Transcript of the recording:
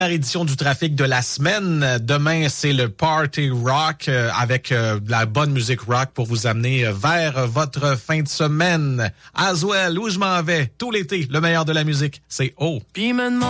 Édition du trafic de la semaine. Demain, c'est le Party Rock avec de la bonne musique rock pour vous amener vers votre fin de semaine. As well, où je m'en vais tout l'été, le meilleur de la musique, c'est O.